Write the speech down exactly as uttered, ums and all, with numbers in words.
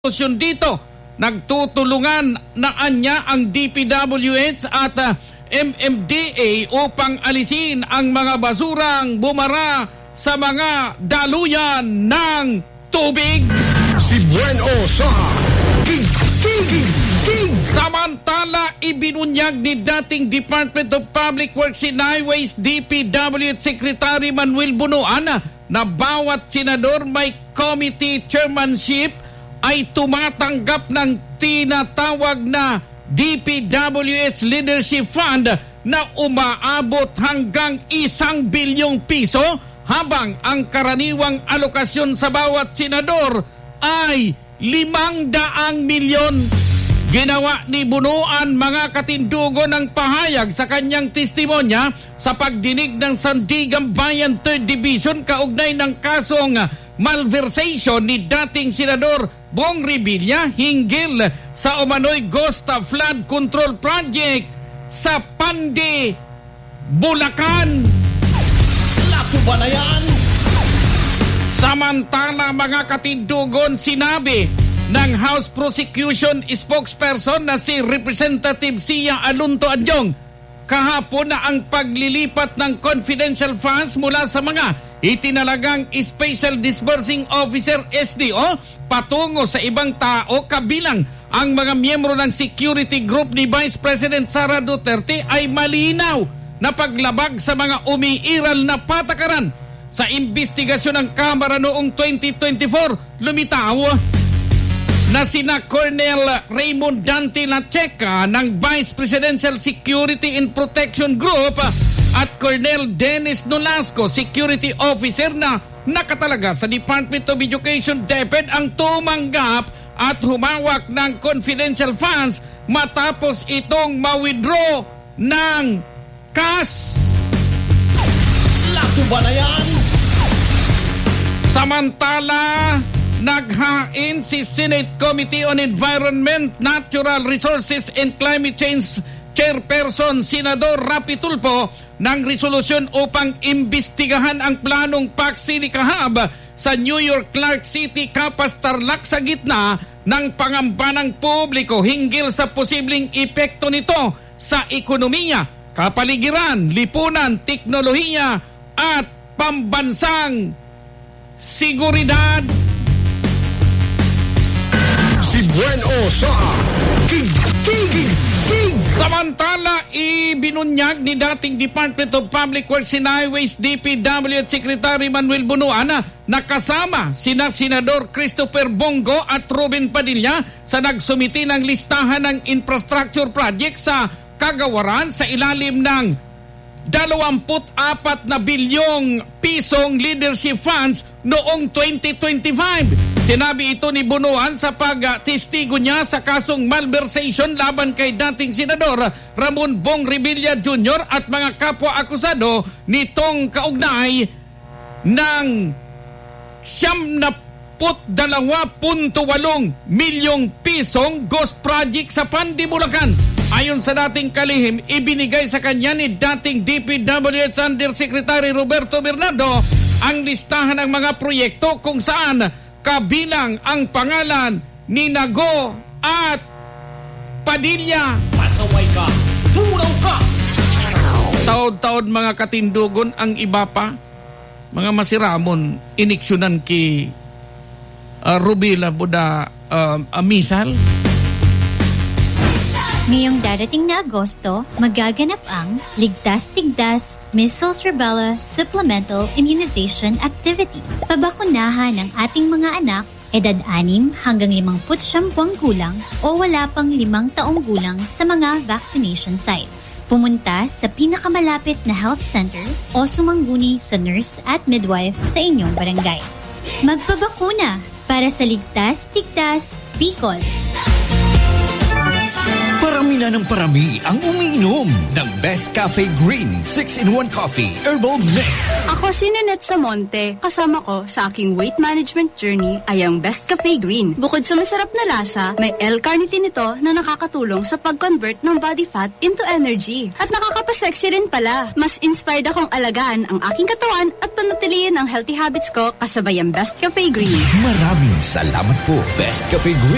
solusyon dito. Nagtutulungan na anya ang D P W H at uh, M M D A upang alisin ang mga basurang bumara sa mga daluyan ng tubig. Si Bueno sa King, King, King, King. Samantala, ibinunyag ni dating Department of Public Works and Highways D P W H Secretary Manuel Bunuan na bawat senador may committee chairmanship ay tumatanggap ng tinatawag na D P W H Leadership Fund na umaabot hanggang isang bilyong piso habang ang karaniwang alokasyon sa bawat senador ay limang daang milyon. Ginawa ni Bunuan mga katindugo ng pahayag sa kanyang testimonya sa pagdinig ng Sandigan Bayan third Division kaugnay ng kasong malversation ni dating Senador Bong Revilla hinggil sa umano'y Gosta Flood Control Project sa Pandi, Bulacan. Lato ba na yan? Samantala mga katindugon, sinabi ng House Prosecution spokesperson na si Representative Sia Alunto Adjong kahapon na ang paglilipat ng confidential funds mula sa mga itinalagang Special Disbursing Officer S D O patungo sa ibang tao kabilang ang mga miyembro ng security group ni Vice President Sara Duterte ay malinaw na paglabag sa mga umiiral na patakaran. Sa investigasyon ng Kamara noong twenty twenty-four, lumitaw na sina Colonel Raymond Dante Lacheca ng Vice Presidential Security and Protection Group at Colonel Dennis Nolasco, Security Officer na nakatalaga sa Department of Education DepEd ang tumanggap at humawak ng confidential funds matapos itong ma-withdraw ng cash. Lato ba na yan? Samantala, naghain si Senate Committee on Environment, Natural Resources and Climate Change Chairperson Senador Rapi Tulfo ng resolusyon upang imbestigahan ang planong Pacsilica Hub sa New York, Clark City, Capas, Tarlac sa gitna ng pangamba ng publiko hinggil sa posibleng epekto nito sa ekonomiya, kapaligiran, lipunan, teknolohiya at pambansang seguridad. Si Bueno sa King, King, King, King. Samantala, ibinunyag ni dating Department of Public Works and Highways D P W H Secretary Manuel Bunuan na kasama sina Senador Christopher Bongo at Ruben Padilla sa nagsumiti ng listahan ng infrastructure project sa kagawaran sa ilalim ng dalawampu't apat na bilyong pisong leadership funds noong twenty twenty-five. Sinabi ito ni Bunuan sa pagtestigo niya sa kasong malversation laban kay dating Senador Ramon Bong Revilla Junior at mga kapwa-akusado nitong kaugnay ng siyam na dalawa punto walong milyong pisong ghost project sa Pandi, Bulacan. Ayon sa dating kalihim, ibinigay sa kanya ni dating D P W H Undersecretary Roberto Bernardo ang listahan ng mga proyekto kung saan kabilang ang pangalan ni Nago at Padilla. Pasaway ka, turaw ka. Taod-taod mga katindugon ang iba pa, mga masiramon, iniksyonan ki uh, Rubila Buda uh, Amisal. Ngayong darating na Agosto, magaganap ang Ligtas-Tigdas Measles Rubella Supplemental Immunization Activity. Pabakunahan ng ating mga anak, edad anim hanggang limangput siyam buwang gulang o wala pang limang taong gulang sa mga vaccination sites. Pumunta sa pinakamalapit na health center o sumangguni sa nurse at midwife sa inyong barangay. Magpabakuna para sa Ligtas-Tigdas Bicol. Parami na ng parami ang umiinom ng Best Cafe Green six in one Coffee Herbal Mix. Ako si Nanette Samonte. Kasama ko sa aking weight management journey ay ang Best Cafe Green. Bukod sa masarap na lasa, may L-carnitine ito na nakakatulong sa pag-convert ng body fat into energy. At nakakapasexy rin pala. Mas inspired akong alagaan ang aking katawan at panatilihin ang healthy habits ko kasabay ang Best Cafe Green. Maraming salamat po, Best Cafe Green.